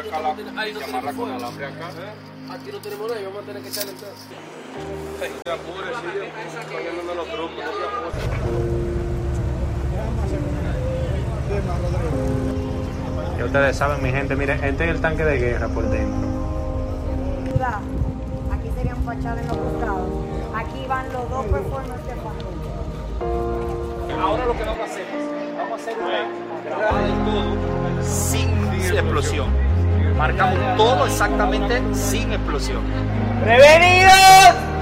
Ahí no tenemos con alambre acá. Aquí no tenemos nada, vamos a tener que echarle entonces. Te apures, sí, estoy llamando los grupos, no te apures. Ya ustedes saben, mi gente, miren, este es el tanque de guerra por dentro. Aquí serían fachadas en los costados. Aquí van los dos performers de fondo. Ahora lo que vamos a hacer es, vamos a hacer una grabada de todo sin explosión. Marcamos todo exactamente sin explosión. ¡Prevenidos!